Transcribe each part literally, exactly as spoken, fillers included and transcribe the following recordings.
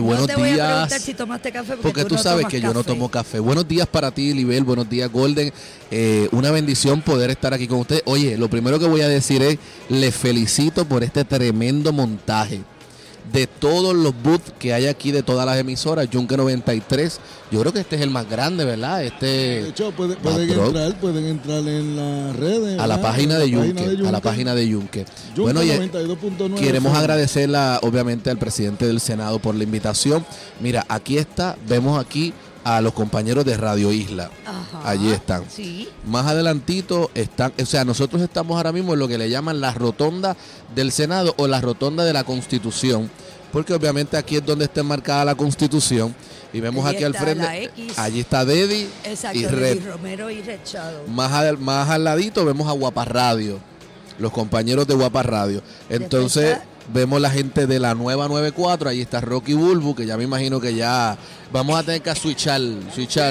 buenos días. No te voy días. a preguntar si tomaste café porque, Porque tú, tú no sabes tomas que café. yo no tomo café. Buenos días para ti, Libel. Buenos días, Golden. Eh, una bendición poder estar aquí con ustedes. Oye, lo primero que voy a decir es, les felicito por este tremendo montaje de todos los booths que hay aquí de todas las emisoras. Yunque noventa y tres, yo creo que este es el más grande, ¿verdad? Este De hecho, puede, pueden entrar, pueden entrar en las redes. A la ¿verdad? página En de la Yunque, página de Yunque. a la página de Yunque. Yunque Bueno, oye, noventa y dos punto nueve queremos F M. agradecerla, obviamente, al presidente del Senado por la invitación. Mira, aquí está, vemos aquí a los compañeros de Radio Isla. Ajá, Allí están. Sí. Más adelantito están, o sea, nosotros estamos ahora mismo en lo que le llaman la rotonda del Senado o la rotonda de la Constitución, porque obviamente aquí es donde está enmarcada la Constitución y vemos Allí aquí al está frente, la X. allí está Dedi Exacto, y Red. Luis Romero y Red Shadow. Más al, más al ladito vemos a Guapa Radio, los compañeros de Guapa Radio. Entonces Después está- vemos la gente de la nueva noventa y cuatro, ahí está Rocky Bulbu, que ya me imagino que ya vamos a tener que switchar, switchar.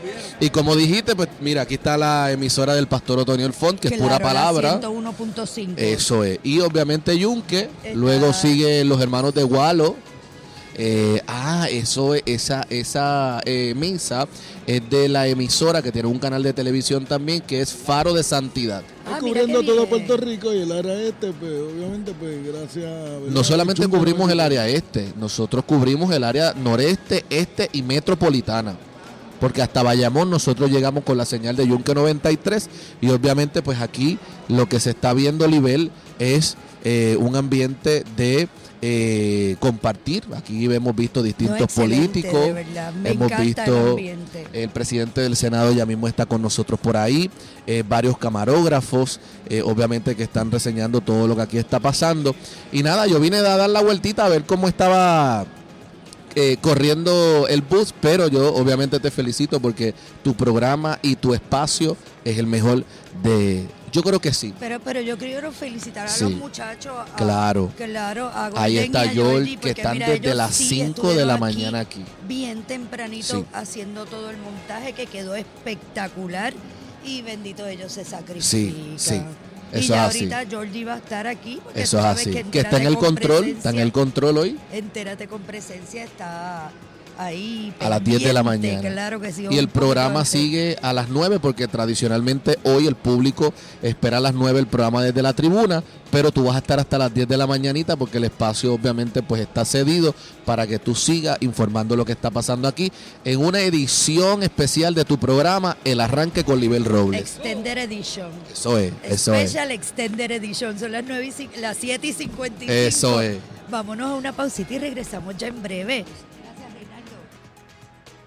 Y como dijiste, pues mira, aquí está la emisora del Pastor Otonio El Font, que es pura Claro, la palabra. ciento uno punto cinco. Eso es. Y obviamente Yunque, Está- luego siguen los hermanos de Gualo. Eh, ah, eso es, esa, esa eh, misa es de la emisora que tiene un canal de televisión también, que es Faro de Santidad. Ah, mira cubriendo qué todo bien. Puerto Rico y el área este, pues obviamente, pues gracias. ¿verdad? No solamente Yunque cubrimos el noventa y área este, nosotros cubrimos el área noreste, este y metropolitana. Porque hasta Bayamón nosotros llegamos con la señal de Yunque noventa y tres y obviamente pues aquí lo que se está viendo, Libel, es eh, un ambiente de eh, compartir. Aquí hemos visto distintos No, excelente, políticos, de verdad. Me hemos encanta el visto ambiente. el presidente del Senado ya mismo está con nosotros por ahí, eh, varios camarógrafos, eh, obviamente que están reseñando todo lo que aquí está pasando. Y nada, yo vine a dar la vueltita a ver cómo estaba eh, corriendo el bus, pero yo obviamente te felicito porque tu programa y tu espacio es el mejor de... Yo creo que sí. Pero, pero yo quiero felicitar a Sí. los muchachos. a- Claro. Claro, a Golden Ahí y está a Joel, Jordi, que porque están mira, desde ellos las sí cinco de la estuvieron mañana aquí. Bien tempranito Sí. haciendo todo el montaje que quedó espectacular y bendito ellos se sacrifican. Sí, sí. Y Eso ya es así. ahorita Jordi va a estar aquí. porque Eso tú es sabes así. Que, Que está en el Entérate con control, está en el Presencia- control hoy. Entérate con presencia, está ahí. A las diez de la pendiente, mañana. Claro que sí. Y el un poquito programa antes. sigue a las nueve porque tradicionalmente hoy el público espera a las nueve el programa desde la tribuna, pero tú vas a estar hasta las diez de la mañanita porque el espacio obviamente pues está cedido para que tú sigas informando lo que está pasando aquí en una edición especial de tu programa, El Arranque con Libel Robles. Extended Edition. Eso es, eso es. Special Extended Edition. Son las, nueve y cin- las siete y cincuenta y cinco. Eso es. Vámonos a una pausita y regresamos ya en breve.